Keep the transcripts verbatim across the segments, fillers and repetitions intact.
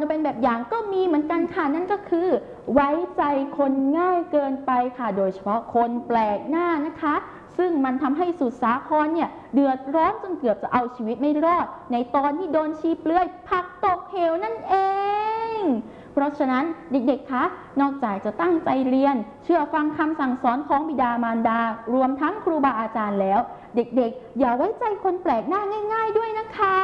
มาเป็นแบบอย่างก็มีเหมือนกันค่ะนั่นก็คือไว้ใจคนง่ายเกินไปค่ะโดยเฉพาะคนแปลกหน้านะคะซึ่งมันทำให้สุดสาครเนี่ยเดือดร้อนจนเกือบจะเอาชีวิตไม่รอดในตอนที่โดนชีเปลือยผลักตกเหวนั่นเองเพราะฉะนั้นเด็กๆคะนอกจากจะตั้งใจเรียนเชื่อฟังคำสั่งสอนของบิดามารดารวมทั้งครูบาอาจารย์แล้วเด็กๆอย่าไว้ใจคนแปลกหน้าง่ายๆด้วยนะคะ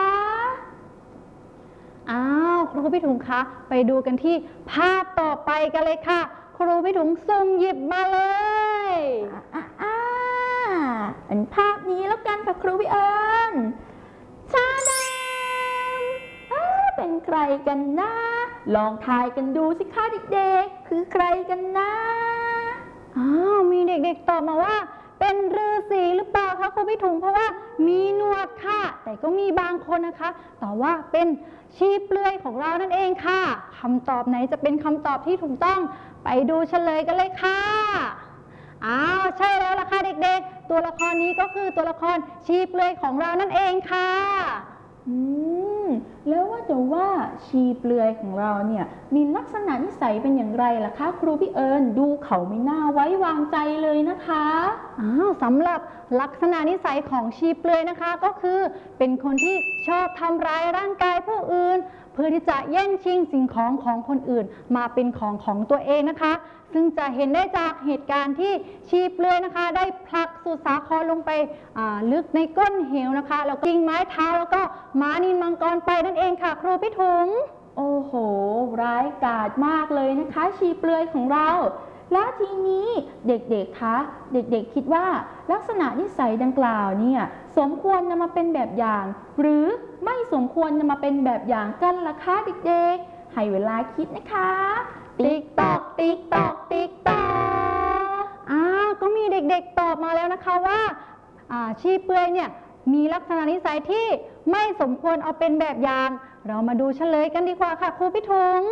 อ้าวครูพี่ถุงคะไปดูกันที่ภาพต่อไปกันเลยค่ะครูพี่ถุงส่งหยิบมาเลยอ่าอันภาพนี้แล้วกันค่ะครูพี่เอิญชาดำเป็นใครกันนะลองทายกันดูสิคะเด็กๆคือใครกันนะอ้าวมีเด็กๆตอบมาว่าเป็นฤาษีหรือเปล่าคะครูพี่ถุงเพราะว่ามีหนวดค่ะแต่ก็มีบางคนนะคะตอบว่าเป็นชีเปลือยของเรานั่นเองค่ะคำตอบไหนจะเป็นคำตอบที่ถูกต้องไปดูเฉลยกันเลยค่ะอ้าวใช่แล้วล่ะค่ะเด็กๆตัวละครนี้ก็คือตัวละครชีเปลือยของเรานั่นเองค่ะอืมแล้วว่าแต่ว่าชีเปลือยของเราเนี่ยมีลักษณะนิสัยเป็นอย่างไรล่ะคะครูพี่เอิญดูเขาไม่น่าไว้วางใจเลยนะคะอ้าวสำหรับลักษณะนิสัยของชีเปลือยนะคะก็คือเป็นคนที่ชอบทำร้ายร่างกายผู้อื่นเพื่อที่จะแย่งชิงสิ่งของของคนอื่นมาเป็นของของตัวเองนะคะซึ่งจะเห็นได้จากเหตุการณ์ที่ชีเปลือยนะคะได้ผลักสุสาครลงไปลึกในก้นเหวนะคะแล้วก็ยิงไม้เท้าแล้วก็ม้านินมังกรไปนั่นเองค่ะครูพี่ถุงโอ้โหร้ายกาจมากเลยนะคะชีเปลือยของเราแล้วทีนี้เด็กๆคะเด็กๆคิดว่าลักษณะนิสัยดังกล่าวเนี่ยสมควรนำมาเป็นแบบอย่างหรือไม่สมควรนำมาเป็นแบบอย่างกันล่ะคะเด็กๆให้เวลาคิดนะคะติ๊กตอกติ๊กตอกติ๊กตอกอ้าวก็มีเด็กๆตอบมาแล้วนะคะว่าชีเปลือยเนี่ยมีลักษณะนิสัยที่ไม่สมควรเอาเป็นแบบอย่างเรามาดูเฉลยกันดีกว่าค่ะครูพี่ถุง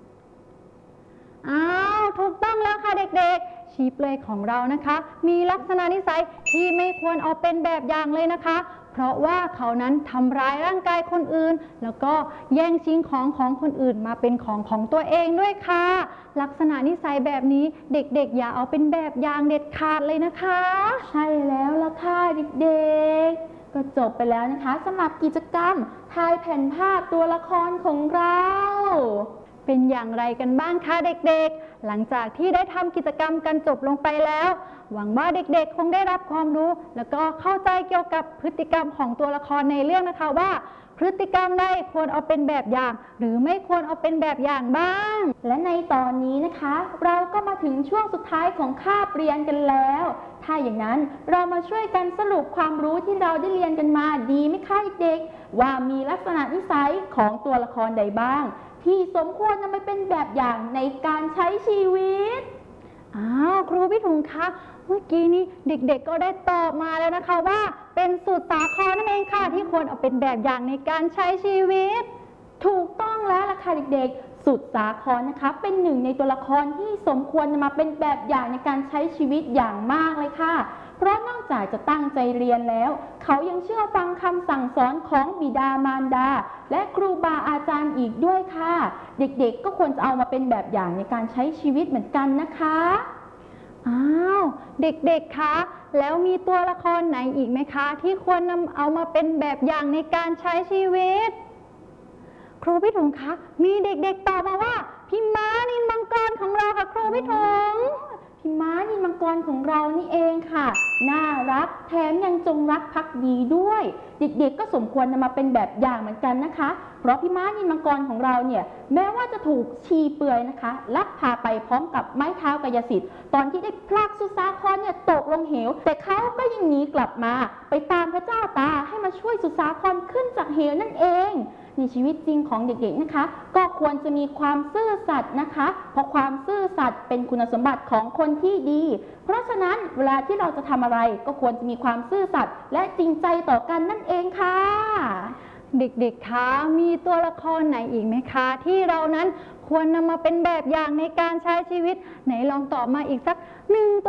อ้าวถูกต้องแล้วค่ะเด็กๆชีเปลือยของเรานะคะมีลักษณะนิสัยที่ไม่ควรเอาเป็นแบบอย่างเลยนะคะเพราะว่าเขานั้นทำร้ายร่างกายคนอื่นแล้วก็แย่งชิงของของคนอื่นมาเป็นของของตัวเองด้วยค่ะลักษณะนิสัยแบบนี้เด็กๆอย่าเอาเป็นแบบอย่างเด็ดขาดเลยนะคะใช่แล้วล่ะค่ะเด็กๆก็จบไปแล้วนะคะสำหรับกิจกรรมทายแผ่นภาพตัวละครของเราเป็นอย่างไรกันบ้างคะเด็กๆหลังจากที่ได้ทำกิจกรรมกันจบลงไปแล้วหวังว่าเด็กๆคงได้รับความรู้แล้วก็เข้าใจเกี่ยวกับพฤติกรรมของตัวละครในเรื่องนะคะว่าพฤติกรรมใดควรเอาเป็นแบบอย่างหรือไม่ควรเอาเป็นแบบอย่างบ้างและในตอนนี้นะคะเราก็มาถึงช่วงสุดท้ายของคาบเรียนกันแล้วถ้าอย่างนั้นเรามาช่วยกันสรุปความรู้ที่เราได้เรียนกันมาดีไหมคะเด็กๆว่ามีลักษณะนิสัยของตัวละครใดบ้างที่สมควรนำไปเป็นแบบอย่างในการใช้ชีวิตอ้าวครูพี่ถุงคะเมื่อกี้นี้เด็กๆก็ได้ตอบมาแล้วนะคะว่าเป็นสุดสาครนั่นเองค่ะที่ควรเอาเป็นแบบอย่างในการใช้ชีวิตถูกต้องแล้วล่ะค่ะเด็กๆสุดสาครนะคะเป็นหนึ่งในตัวละครที่สมควรนำมาเป็นแบบอย่างในการใช้ชีวิตอย่างมากเลยค่ะเพราะนอกจากจะตั้งใจเรียนแล้วเขายังเชื่อฟังคำสั่งสอนของบิดามารดาและครูบาอาจารย์อีกด้วยค่ะเด็กๆก็ควรจะเอามาเป็นแบบอย่างในการใช้ชีวิตเหมือนกันนะคะอ้าวเด็กๆคะแล้วมีตัวละครไหนอีกไหมคะที่ควรนำเอามาเป็นแบบอย่างในการใช้ชีวิตครูพี่ถุงคะมีเด็กๆตอบมาว่าพี่ม้านินมังกรของเราค่ะครูพี่ถุงพี่ม้านินมังกรของเรานี่เองค่ะน่ารักแถมยังจงรักภักดีด้วยเด็กๆก็สมควรนำมาเป็นแบบอย่างเหมือนกันนะคะเพราะพี่ม้านินมังกรของเราเนี่ยแม้ว่าจะถูกชีเปลือยนะคะลักพาไปพร้อมกับไม้เท้ากายสิทธิ์ตอนที่ได้พลากสุสาครเนี่ยตกลงเหวแต่เขาก็ยังหนีกลับมาไปตามพระเจ้าตาให้มาช่วยสุสาครขึ้นจากเหวนั่นเองในชีวิตจริงของเด็กๆนะคะก็ควรจะมีความซื่อสัตย์นะคะเพราะความซื่อสัตย์เป็นคุณสมบัติของคนที่ดีเพราะฉะนั้นเวลาที่เราจะทำอะไรก็ควรจะมีความซื่อสัตย์และจริงใจต่อกันนั่นเองค่ะเด็กๆคะมีตัวละครไหนอีกไหมคะที่เรานั้นควรนำมาเป็นแบบอย่างในการใช้ชีวิตไหนลองตอบมาอีกสักหนึ่งตัว